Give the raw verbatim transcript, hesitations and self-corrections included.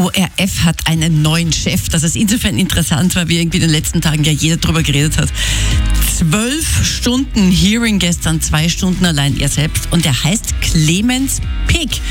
O R F hat einen neuen Chef. Das ist insofern interessant, weil wir irgendwie in den letzten Tagen ja jeder drüber geredet hat. Zwölf Stunden Hearing gestern, zwei Stunden allein er selbst. Und er heißt Clemens Pick.